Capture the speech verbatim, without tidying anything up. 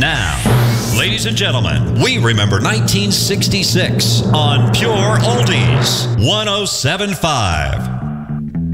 Now, ladies and gentlemen, we remember nineteen sixty-six on Pure Oldies one oh seven point five.